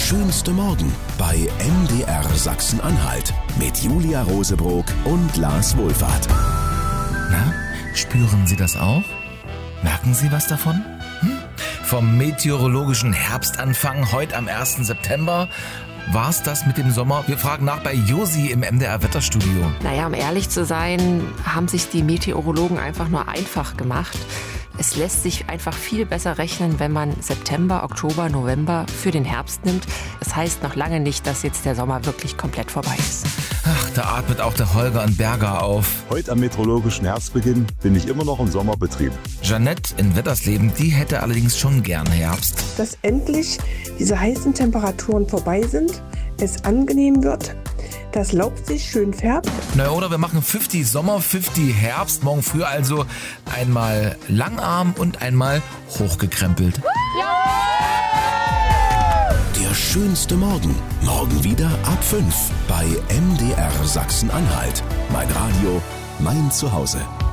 schönste Morgen bei MDR Sachsen-Anhalt mit Julia Rosebrock und Lars Wohlfahrt. Na, spüren Sie das auch? Merken Sie was davon? Vom meteorologischen Herbstanfang heute am 1. September. War's das mit dem Sommer? Wir fragen nach bei Josi im MDR-Wetterstudio. Naja, um ehrlich zu sein, haben sich die Meteorologen einfach nur einfach gemacht. Es lässt sich einfach viel besser rechnen, wenn man September, Oktober, November für den Herbst nimmt. Es heißt noch lange nicht, dass jetzt der Sommer wirklich komplett vorbei ist. Ach, da atmet auch der Holger und Berger auf. Heute am meteorologischen Herbstbeginn bin ich immer noch im Sommerbetrieb. Jeanette in Wettersleben, die hätte allerdings schon gern Herbst. Dass endlich diese heißen Temperaturen vorbei sind, es angenehm wird, das Laub sich schön färbt. Na, oder wir machen 50 Sommer, 50 Herbst. Morgen früh also einmal Langarm und einmal hochgekrempelt. Der schönste Morgen. Morgen wieder ab 5 bei MDR Sachsen-Anhalt. Mein Radio, mein Zuhause.